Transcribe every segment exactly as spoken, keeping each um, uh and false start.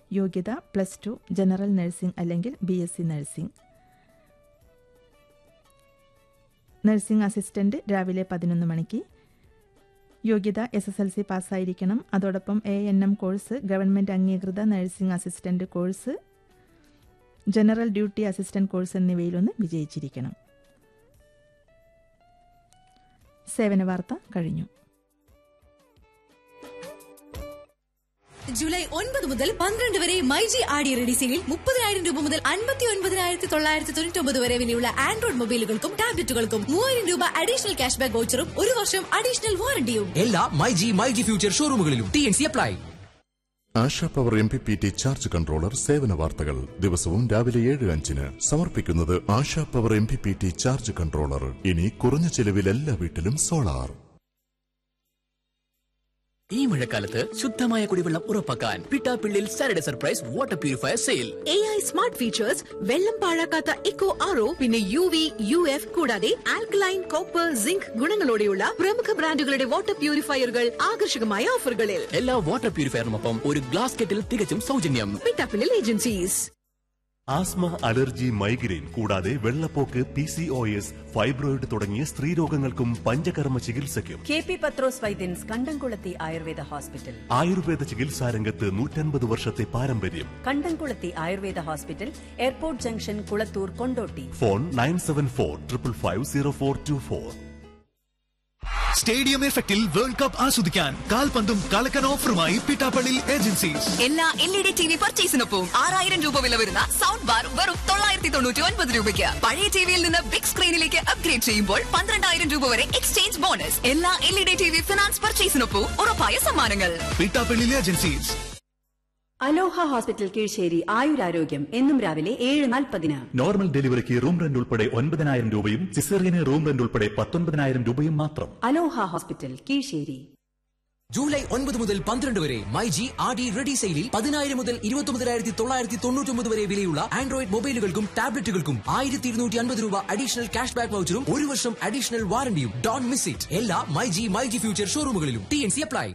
യോഗ്യത plus two, general nursing അല്ലെങ്കിൽ B S C nursing. Nursing assistant രാവിലെ പതിനൊന്ന് മണിക്ക്. യോഗ്യത എസ് എസ് എൽ സി പാസ്സായിരിക്കണം. അതോടൊപ്പം A N M course, government അംഗീകൃത nursing assistant course, general duty assistant course എന്നിവയിലൊന്ന് വിജയിച്ചിരിക്കണം. സേവന വാർത്ത കഴിഞ്ഞു. ജൂലൈ ഒൻപത് മുതൽ പന്ത്രണ്ട് വരെ മൈജി ആടി റെഡി സെയിൽ മുപ്പതിനായിരം രൂപ മുതൽ അൻപത്തി ഒൻപതിനായിരത്തി തൊള്ളായിരത്തി തൊണ്ണൂറ്റി ഒമ്പത് വരെ വിലയുള്ള ആൻഡ്രോയിഡ് മൊബൈലുകൾക്കും ടാബ്ലറ്റുകൾക്കും മൂവായിരം രൂപ അഡീഷണൽ ക്യാഷ് ബാക്ക് വൗച്ചറും ഒരു വർഷം അഡീഷണൽ വാറണ്ടിയും എല്ലാ myG myG future ഷോറൂമുകളിലും. T N C apply. ASHA power M P P T charge controller സേവന വാർത്തകൾ ദിവസവും രാവിലെ ഏഴ് അഞ്ചിന് സമർപ്പിക്കുന്നത് ASHA power M P P T charge controller. ഇനി കുറഞ്ഞ ചെലവിൽ എല്ലാ വീട്ടിലും സോളാർ. ഈ മഴക്കാലത്ത് ശുദ്ധമായ കുടിവെള്ളം ഉറപ്പാക്കാൻ Pittappillil Saturday surprise water purifier sale. A I smart features, വെള്ളം പാഴാക്കാത്ത ഇക്കോ ആർ ഒ, പിന്നെ യു വി യു എഫ് കൂടാതെ ആൽക്കലൈൻ, കോപ്പർ, സിങ്ക് ഗുണങ്ങളോടെയുള്ള പ്രമുഖ ബ്രാൻഡുകളുടെ വാട്ടർ പ്യൂരിഫയറുകൾ ആകർഷകമായ ഓഫറുകളിൽ. എല്ലാ വാട്ടർ പ്യൂരിഫയറിനൊപ്പം ഒരു ഗ്ലാസ് കെറ്റിൽ തികച്ചും സൗജന്യം. Pittappillil agencies. Asthma, allergy, migraine കൂടാതെ വെള്ളപ്പോക്ക്, P C O S, fibroid തുടങ്ങിയ സ്ത്രീരോഗങ്ങൾക്കും പഞ്ചകർമ്മ ചികിത്സയ്ക്കും കെ പി പത്രോസ് വൈദ്യൻസ് കണ്ടംകുളത്തി ആയുർവേദ ഹോസ്പിറ്റൽ. ആയുർവേദ ചികിത്സാ രംഗത്ത് നൂറ്റൻപത് വർഷത്തെ പാരമ്പര്യം. കണ്ടംകുളത്തി Ayurveda hospital, airport junction, Kulathur, Kondotty. Phone nine seven four triple five zero four to four. Stadium എഫക്റ്റിൽ വേൾഡ് കപ്പ് ആസ്വദിക്കാൻ കാൽപന്തും കളക്കൻ ഓഫറുമായി പിട്ടാപ്പള്ളി ഏജൻസീസ്. എല്ലാ L E D T V പർച്ചേസിനൊപ്പം ആറായിരം രൂപ വില വരുന്ന സൗണ്ട് ബാർ വെറും തൊള്ളായിരത്തി തൊണ്ണൂറ്റി ഒൻപത് രൂപയ്ക്ക്. പഴയ ടിവിയിൽ നിന്ന് ബിഗ് സ്ക്രീനിലേക്ക് അപ്ഗ്രേഡ് ചെയ്യുമ്പോൾ പന്ത്രണ്ടായിരം രൂപ വരെ എക്സ്ചേഞ്ച് ബോണസ്. എല്ലാ L E D T V finance പർച്ചേസിനൊപ്പം ഉറപ്പായ സമ്മാനങ്ങൾ. പിട്ടാപ്പള്ളി ഏജൻസീസ്. അലോഹ ഹോസ്പിറ്റൽ കീഴ്ശ്ശേരി ആയുരാരോഗ്യം എന്നും രാവിലെ ഏഴ് നാൽപ്പതിന്. നോർമൽ ഡെലിവറിക്ക് റൂം റെന്റ് ഉൾപ്പെടെ ഒൻപതിനായിരം രൂപയും സിസേറിയന് റൂം റെന്റ് ഉൾപ്പെടെ പത്തൊൻപതിനായിരം രൂപയും മാത്രം. അലോഹ ഹോസ്പിറ്റൽ കീഴ്ശ്ശേരി. ജൂലൈ ഒൻപത് മുതൽ പന്ത്രണ്ട് വരെ മൈജി ആടി റെഡി സെയിലിൽ പതിനായിരം മുതൽ ഇരുപത്തി ഒമ്പതിനായിരത്തി തൊള്ളായിരത്തി തൊണ്ണൂറ്റി ഒമ്പത് വരെ വിലയുള്ള ആൻഡ്രോയിഡ് മൊബൈലുകൾക്കും ടാബ്ലറ്റുകൾക്കും ആയിരത്തി ഇരുന്നൂറ്റി അൻപത് രൂപ അഡീഷണൽ ക്യാഷ് ബാക്ക് വൗച്ചറും ഒരു വർഷം അഡീഷണൽ വാറണ്ടിയും. Don't miss it. എല്ലാ myG myG future ഷോറൂമുകളിലും. T N C apply.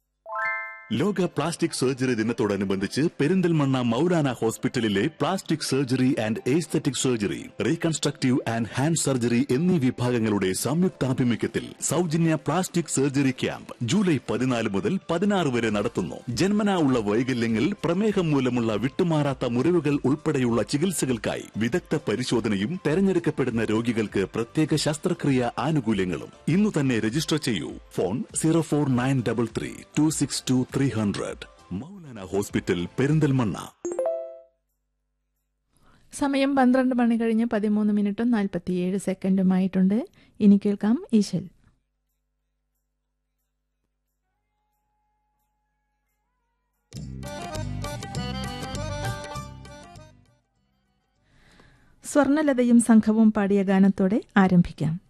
ലോക പ്ലാസ്റ്റിക് സർജറി ദിനത്തോടനുബന്ധിച്ച് പെരിന്തൽമണ്ണ മൗലാന ഹോസ്പിറ്റലിലെ plastic surgery and aesthetic surgery, reconstructive and hand surgery എന്നീ വിഭാഗങ്ങളുടെ സംയുക്താഭിമുഖ്യത്തിൽ സൗജന്യ പ്ലാസ്റ്റിക് സർജറി ക്യാമ്പ് ജൂലൈ പതിനാല് മുതൽ പതിനാറ് വരെ നടത്തുന്നു. ജന്മനാ ഉള്ള വൈകല്യങ്ങൾ, പ്രമേഹം മൂലമുള്ള വിട്ടുമാറാത്ത മുറിവുകൾ ഉൾപ്പെടെയുള്ള ചികിത്സകൾക്കായി വിദഗ്ധ പരിശോധനയും തെരഞ്ഞെടുക്കപ്പെടുന്ന രോഗികൾക്ക് പ്രത്യേക ശസ്ത്രക്രിയ ആനുകൂല്യങ്ങളും. ഇന്നു തന്നെ രജിസ്റ്റർ ചെയ്യൂ. Phone zero four nine double three to six to three hundred. Maulana hospital, Perinthalmanna. സമയം പന്ത്രണ്ട് മണി കഴിഞ്ഞ് പതിമൂന്ന് മിനിറ്റും നാൽപ്പത്തിയേഴ് സെക്കൻഡുമായിട്ടുണ്ട്. ഇനി കേൾക്കാം ഈശൽ. സ്വർണലതയും സംഘവും പാടിയ ഗാനത്തോടെ ആരംഭിക്കാം.